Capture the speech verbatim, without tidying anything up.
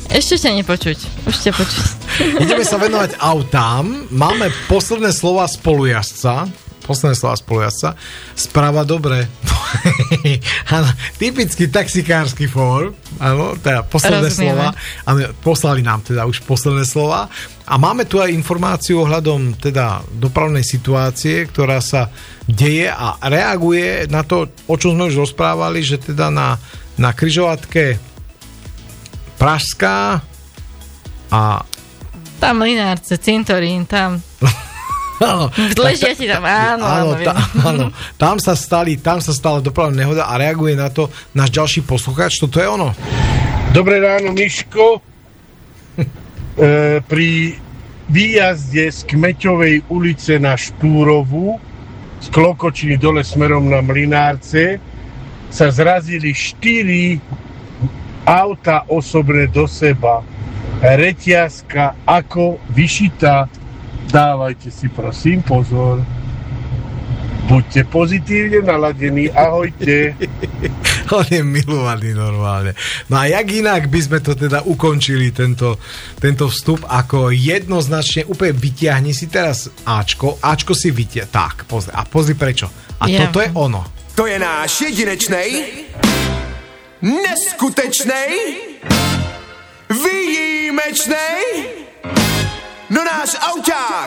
Ešte ťa nepočuť. Už ťa počuť. Ideme sa venovať autám. Máme posledné slova spolujazca. Posledné slova spolujazca. Správa dobre. Áno, typický taxikársky fór. Áno, teda posledné Rozumieme. slova. Áno, poslali nám teda už posledné slova. A máme tu aj informáciu ohľadom teda dopravnej situácie, ktorá sa deje a reaguje na to, o čom sme už rozprávali, že teda na, na križovatke Pražská a Tam Mlynárce, Cintorín, tam. áno, Ležia ti tam, áno, áno, áno, tá, áno. Tam sa stali, tam sa stala dopravná nehoda a reaguje na to náš ďalší poslucháč. Toto je ono. Dobré ráno, Miško. E, pri výjazde z Kmeťovej ulice na Štúrovu z Klokočiny dole smerom na Mlynárce sa zrazili štyri auta osobné do seba. Reťazka ako vyšitá. Dávajte si prosím pozor. Buďte pozitívne naladení. Ahojte. On je milovaný normálne. No a jak inak by sme to teda ukončili, tento, tento vstup, ako jednoznačne úplne vytiahni si teraz Ačko. Ačko si vytiahni. Tak, pozri. A pozri prečo. A Ja. toto je ono. To je náš jedinečnej, neskutečnej, výjimečnej, no náš auťák